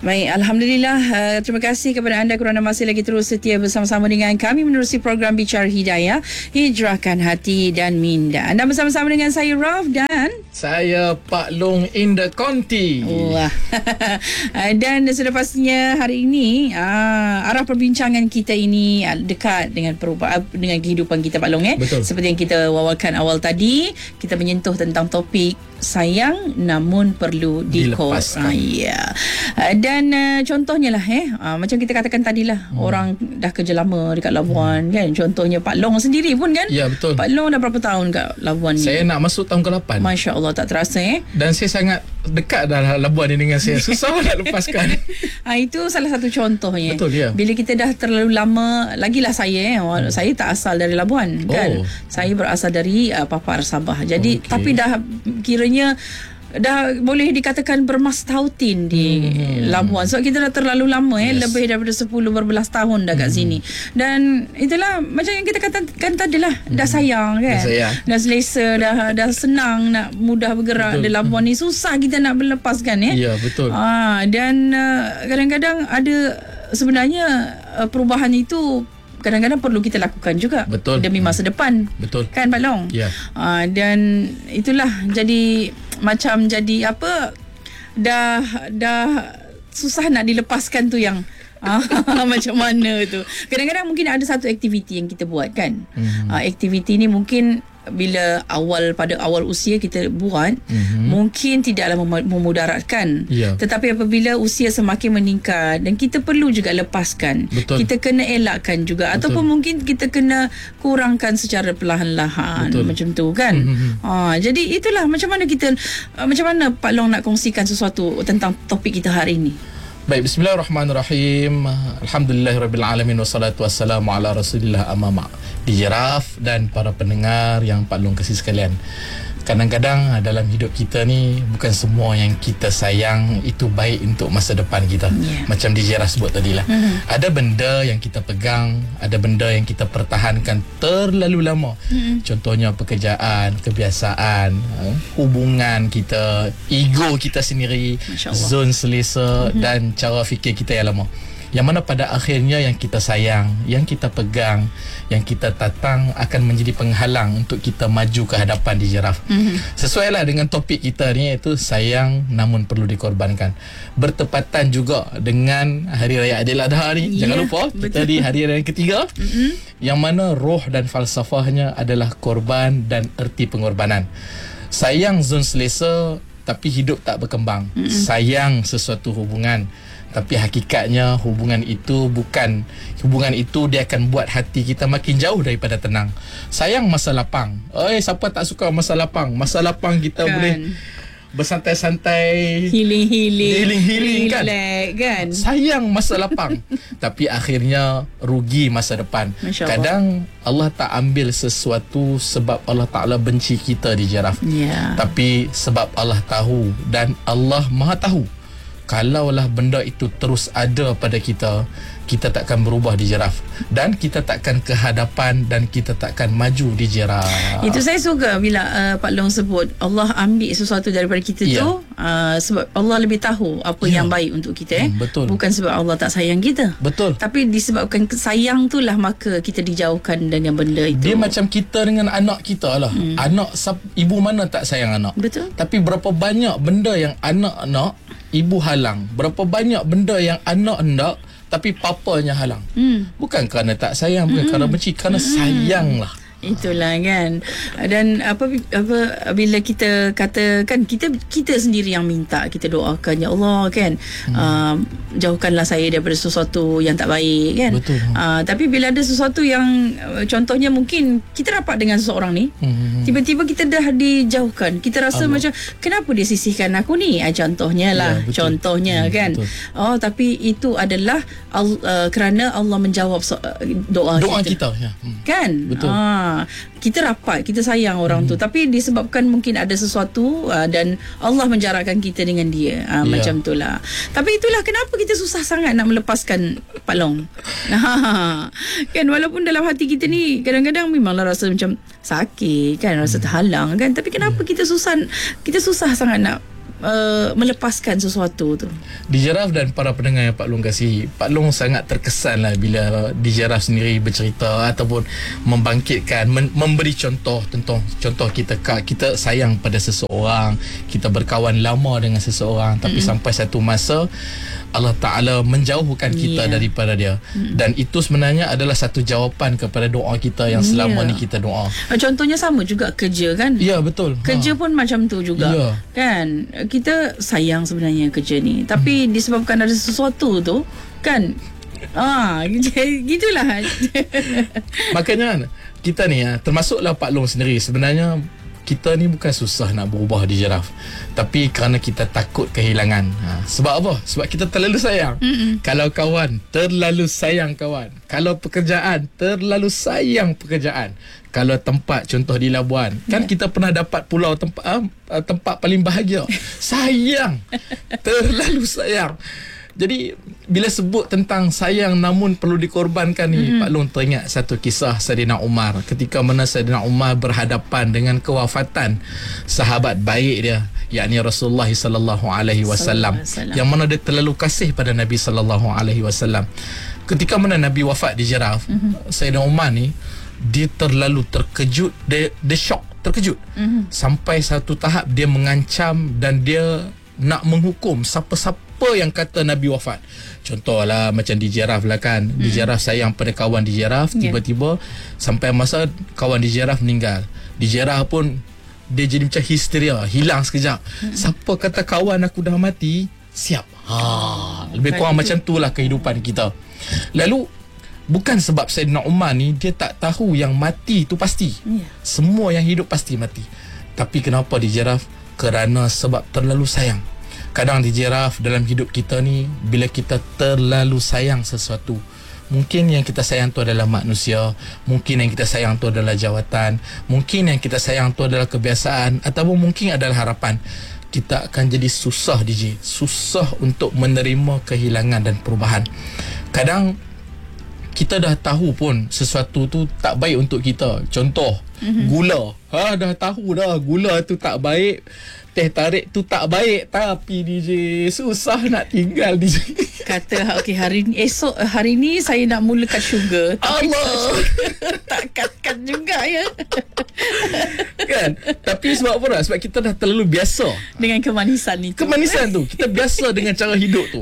Baik, Alhamdulillah. Terima kasih kepada anda kerana masih lagi terus setia bersama-sama dengan kami menerusi program Bicara Hidayah, Hijrahkan Hati dan Minda. Anda bersama-sama dengan saya Raf dan saya Pak Long in the Conti. Wah. Dan sudah pastinya hari ini arah perbincangan kita ini dekat dengan dengan kehidupan kita, Pak Long. Betul. Seperti yang kita wawarkan awal tadi, kita menyentuh tentang topik sayang namun perlu dilepaskan. Ya. Dan contohnya lah macam kita katakan tadilah, orang dah kerja lama dekat Labuan kan. Contohnya Pak Long sendiri pun kan. Ya, betul. Pak Long dah berapa tahun kat Labuan ni? Saya nak masuk tahun ke-8. Masya Allah, tak terasa Dan saya sangat dekat dah Labuan ni dengan saya. Susah nak lepaskan. Itu salah satu contohnya. Betul, ya. Bila kita dah terlalu lama, lagilah saya saya tak asal dari Labuan kan. Saya berasal dari Papar, Sabah. Jadi tapi dah kiranya dah boleh dikatakan bermastautin di Labuan. So kita dah terlalu lama lebih daripada 10 berbelas tahun dah kat sini. Dan itulah macam yang kita katakan tadilah, dah sayang kan. Dah selesa, dah senang nak mudah bergerak. Di Labuan ni susah kita nak melepaskan Ya, betul. Dan kadang-kadang ada sebenarnya perubahan itu kadang-kadang perlu kita lakukan juga. Betul. Demi masa depan. Betul. Kan Pak Long? Ya. Dan itulah jadi macam jadi apa, dah susah nak dilepaskan tu yang macam mana tu. Kadang-kadang mungkin ada satu aktiviti yang kita buat kan. Aktiviti ni mungkin bila pada awal usia kita buat, mungkin tidaklah memudaratkan. Tetapi apabila usia semakin meningkat dan kita perlu juga lepaskan, kita kena elakkan juga. Ataupun mungkin kita kena kurangkan secara perlahan-lahan. Macam tu kan. Jadi itulah macam mana Pak Long nak kongsikan sesuatu tentang topik kita hari ini. Baik, bismillahirrahmanirrahim. Alhamdulillahirrabbilalamin. Wassalatu wassalamu ala rasulillah amama. Dijiraf dan para pendengar yang Pak Long kasih sekalian. Kadang-kadang dalam hidup kita ni, bukan semua yang kita sayang itu baik untuk masa depan kita. Macam Dijiraf sebut tadilah. Ada benda yang kita pegang, ada benda yang kita pertahankan terlalu lama. Contohnya pekerjaan, kebiasaan, hubungan kita, ego kita sendiri, zon selesa dan cara fikir kita yang lama. Yang mana pada akhirnya yang kita sayang, yang kita pegang, yang kita tatang akan menjadi penghalang untuk kita maju ke hadapan Dijiraf. Sesuailah dengan topik kita ni, iaitu sayang namun perlu dikorbankan. Bertepatan juga dengan Hari Raya Aidiladha ni. Jangan lupa kita di Hari Raya yang ketiga, yang mana roh dan falsafahnya adalah korban dan erti pengorbanan. Sayang zon selesa tapi hidup tak berkembang. Sayang sesuatu hubungan, tapi hakikatnya hubungan itu dia akan buat hati kita makin jauh daripada tenang. Sayang masa lapang. Siapa tak suka masa lapang? Masa lapang kita boleh bersantai-santai, healing kan? Sayang masa lapang. Tapi akhirnya rugi masa depan. Kadang Allah tak ambil sesuatu sebab Allah Ta'ala benci kita Dijiraf. Tapi sebab Allah tahu, dan Allah Maha tahu, kalaulah benda itu terus ada pada kita, kita takkan berubah Dijiraf, dan kita takkan ke hadapan, dan kita takkan maju Dijiraf. Itu saya suka bila Pak Long sebut Allah ambil sesuatu daripada kita tu, sebab Allah lebih tahu apa yang baik untuk kita. Betul. Bukan sebab Allah tak sayang kita. Betul. Tapi disebabkan sayang itulah maka kita dijauhkan dengan benda itu. Dia macam kita dengan anak kita lah. Anak, ibu mana tak sayang anak? Betul. Tapi berapa banyak benda yang anak nak, ibu halang. Berapa banyak benda yang anak nak, tapi papanya halang. Bukan kerana tak sayang, bukan kerana benci, kerana sayang lah. Itulah kan. Dan apa bila kita katakan kita sendiri yang minta, kita doakan, ya Allah kan, jauhkanlah saya daripada sesuatu yang tak baik kan. Betul. Tapi bila ada sesuatu yang contohnya mungkin kita rapat dengan seseorang ni, tiba-tiba kita dah dijauhkan, kita rasa macam kenapa dia sisihkan aku ni, contohnya lah, contohnya kan. Betul. Tapi itu adalah kerana Allah menjawab doa kita. Kan. Betul. Kita rapat, kita sayang orang tu, tapi disebabkan mungkin ada sesuatu dan Allah menjarakkan kita dengan dia. Macam itulah. Tapi itulah kenapa kita susah sangat nak melepaskan, Pak Long. Kan, walaupun dalam hati kita ni kadang-kadang memanglah rasa macam sakit kan, rasa terhalang kan, tapi kenapa kita susah sangat nak melepaskan sesuatu tu? Dijeraf dan para pendengar yang Pak Long kasihi, Pak Long sangat terkesan lah bila Dijeraf sendiri bercerita ataupun membangkitkan, memberi contoh tentang contoh kita sayang pada seseorang, kita berkawan lama dengan seseorang, tapi sampai satu masa Allah Ta'ala menjauhkan kita daripada dia. Dan itu sebenarnya adalah satu jawapan kepada doa kita yang selama ni kita doa. Contohnya sama juga kerja kan? Ya, betul. Kerja pun macam tu juga. Kan? Kita sayang sebenarnya kerja ni, tapi disebabkan ada sesuatu tu kan, gitulah. Makanya kita ni, termasuklah Pak Long sendiri, sebenarnya kita ni bukan susah nak berubah Dijeraf, tapi kerana kita takut kehilangan. Sebab apa? Sebab kita terlalu sayang. Kalau kawan, terlalu sayang kawan. Kalau pekerjaan, terlalu sayang pekerjaan. Kalau tempat, contoh di Labuan, kan kita pernah dapat pulau tempat paling bahagia. Sayang, terlalu sayang. Jadi bila sebut tentang sayang namun perlu dikorbankan ni, Pak Long teringat satu kisah Saidina Umar. Ketika mana Saidina Umar berhadapan dengan kewafatan sahabat baik dia, yakni Rasulullah sallallahu alaihi wasallam, yang mana dia terlalu kasih pada Nabi sallallahu alaihi wasallam. Ketika mana Nabi wafat di Jeraf, Saidina Umar ni dia terlalu terkejut, dia shock, terkejut. Sampai satu tahap dia mengancam dan dia nak menghukum siapa-siapa yang kata Nabi wafat. Contohlah macam di Jeraf lah kan. Di Jeraf sayang pada kawan di Jeraf, tiba-tiba sampai masa kawan di Jeraf meninggal. Di Jeraf pun dia jadi macam histeria, hilang sekejap. Siapa kata kawan aku dah mati, siap. Lebih kurang macam itulah kehidupan kita. Lalu bukan sebab Saidina Umar ni dia tak tahu yang mati tu pasti. Semua yang hidup pasti mati. Tapi kenapa di Jeraf? Kerana sebab terlalu sayang. Kadang di Jeraf dalam hidup kita ni, bila kita terlalu sayang sesuatu, mungkin yang kita sayang tu adalah manusia, mungkin yang kita sayang tu adalah jawatan, mungkin yang kita sayang tu adalah kebiasaan, ataupun mungkin adalah harapan, kita akan jadi susah DJ, susah untuk menerima kehilangan dan perubahan. Kadang kita dah tahu pun sesuatu tu tak baik untuk kita. Contoh, gula. Dah tahu dah gula tu tak baik, teh tarik tu tak baik, tapi DJ susah nak tinggal DJ. Kata okey, hari ni saya nak mula cut sugar. Allah. Tak cut juga ya. Kan? Tapi sebab apa? Sebab kita dah terlalu biasa dengan kemanisan itu. Kemanisan tu, kita biasa dengan cara hidup tu.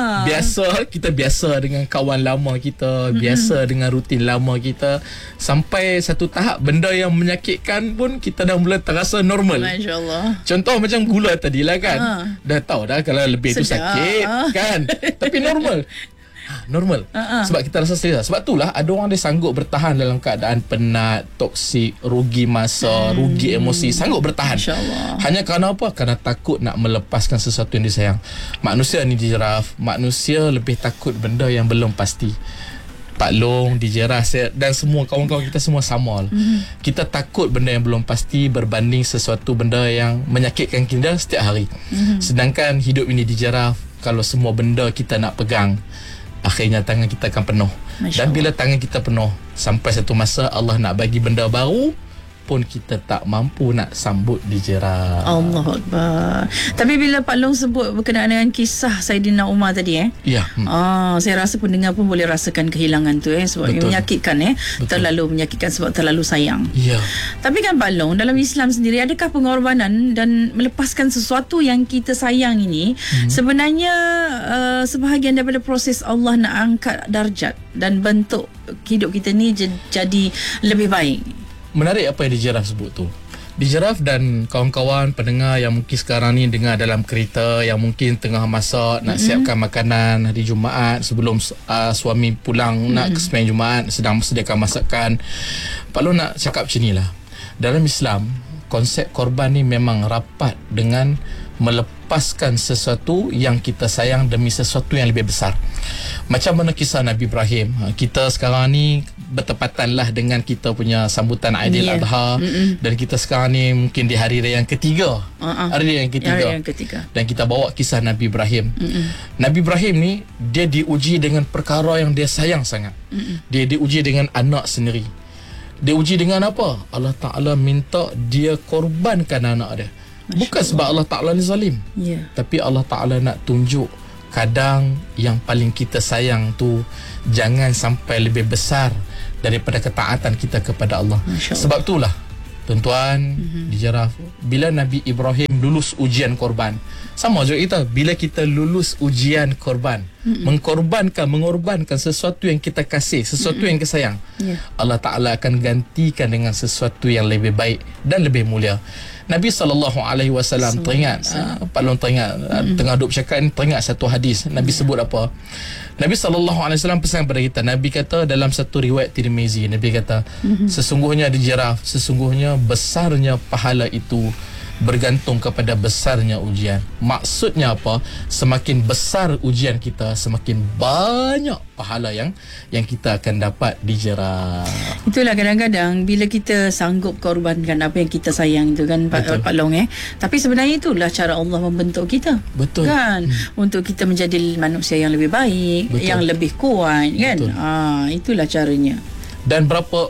Kita biasa dengan kawan lama kita, biasa dengan rutin lama kita, sampai satu tahap benda yang menyakitkan pun kita dah mula terasa normal. Masya-Allah. Contoh macam gula tadi lah kan. Dah tahu dah kalau lebih tu sakit kan. Tapi normal. Normal. Sebab kita rasa selesa. Sebab itulah ada orang dia sanggup bertahan dalam keadaan penat, toksik, rugi masa, rugi emosi, sanggup bertahan. Hanya kerana apa? Kerana takut nak melepaskan sesuatu yang disayang. Manusia ni di Jeraf, manusia lebih takut benda yang belum pasti. Pak Long, di Jeraf dan semua kawan-kawan kita semua sama. Kita takut benda yang belum pasti berbanding sesuatu benda yang menyakitkan kita setiap hari. Sedangkan hidup ini di Jeraf, kalau semua benda kita nak pegang, akhirnya tangan kita akan penuh. Dan bila tangan kita penuh, sampai satu masa Allah nak bagi benda baru pun kita tak mampu nak sambut di Jeraf. Allahu Akbar. Tapi bila Pak Long sebut berkenaan dengan kisah Saidina Umar tadi ya. Saya rasa pendengar pun boleh rasakan kehilangan tu sebab menyakitkan terlalu menyakitkan sebab terlalu sayang. Ya. Tapi kan Pak Long, dalam Islam sendiri adakah pengorbanan dan melepaskan sesuatu yang kita sayang ini sebenarnya sebahagian daripada proses Allah nak angkat darjat dan bentuk hidup kita ni jadi lebih baik? Menarik apa yang di Jeraf sebut tu. Di Jeraf dan kawan-kawan pendengar yang mungkin sekarang ni dengar dalam kereta, yang mungkin tengah masak, nak siapkan makanan hari Jumaat sebelum suami pulang nak ke sembahyang Jumaat, sedang sediakan masakan. Pak Long nak cakap macam ni lah. Dalam Islam, konsep korban ni memang rapat dengan melepaskan sesuatu yang kita sayang demi sesuatu yang lebih besar. Macam mana kisah Nabi Ibrahim. Kita sekarang ni bertepatanlah dengan kita punya sambutan Aidiladha, dan kita sekarang ni mungkin di hari raya yang ketiga. Hari raya yang ketiga. Dan kita bawa kisah Nabi Ibrahim. Nabi Ibrahim ni dia diuji dengan perkara yang dia sayang sangat. Dia diuji dengan anak sendiri. Dia uji dengan apa? Allah Ta'ala minta dia korbankan anak dia. Bukan sebab Allah Ta'ala ni zalim, tapi Allah Ta'ala nak tunjuk kadang yang paling kita sayang tu jangan sampai lebih besar daripada ketaatan kita kepada Allah. Sebab itulah tuan-tuan di Jiraf, bila Nabi Ibrahim lulus ujian korban, sama juga kita, bila kita lulus ujian korban, mengorbankan sesuatu yang kita kasih, sesuatu yang kita sayang, Allah Ta'ala akan gantikan dengan sesuatu yang lebih baik dan lebih mulia. Nabi SAW teringat, Pak Long teringat, tengah duduk bercakap ni, teringat satu hadis. Nabi sebut apa? Nabi SAW pesan kepada kita. Nabi kata dalam satu riwayat Tirmizi, Nabi kata, sesungguhnya di Jiraf, sesungguhnya besarnya pahala itu bergantung kepada besarnya ujian. Maksudnya apa? Semakin besar ujian kita, semakin banyak pahala yang kita akan dapat di Jiraf. Itulah kadang-kadang bila kita sanggup korbankan apa yang kita sayang itu kan, Pak Long, tapi sebenarnya itulah cara Allah membentuk kita. Betul. Kan? Untuk kita menjadi manusia yang lebih baik, yang lebih kuat kan. Itulah caranya. Dan berapa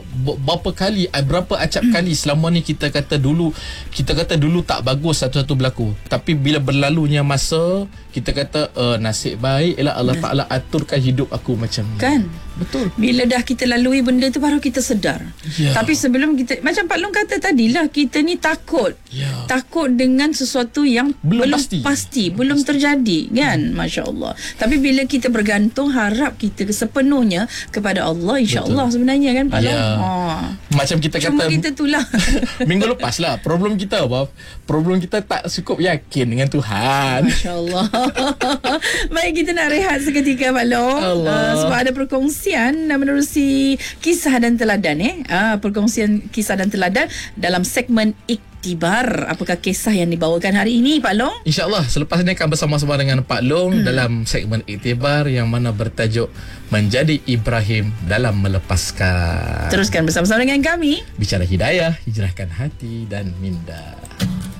acap kali selama ni kita kata dulu tak bagus satu-satu berlaku, tapi bila berlalunya masa kita kata nasib baik ialah Allah Ta'ala aturkan hidup aku macam ni. Kan? Betul. Bila dah kita lalui benda tu baru kita sedar. Tapi sebelum kita, macam Pak Long kata tadilah, kita ni takut. Takut dengan sesuatu yang belum pasti, belum terjadi kan. Masya Allah. Tapi bila kita bergantung, harap kita sepenuhnya kepada Allah, insya-Allah sebenarnya kan Pak Long. Macam kita cuma kata kita itulah minggu lepas lah, problem kita apa? Problem kita tak cukup yakin dengan Tuhan. Masya Allah. Baik, kita nak rehat seketika Pak Long, sebab ada perkongsian menerusi kisah dan teladan perkongsian kisah dan teladan dalam segmen Iktibar. Apakah kisah yang dibawakan hari ini Pak Long? InsyaAllah selepas ini akan bersama-sama dengan Pak Long dalam segmen Iktibar yang mana bertajuk Menjadi Ibrahim dalam Melepaskan. Teruskan bersama-sama dengan kami, Bicara Hidayah, hijrahkan hati dan minda.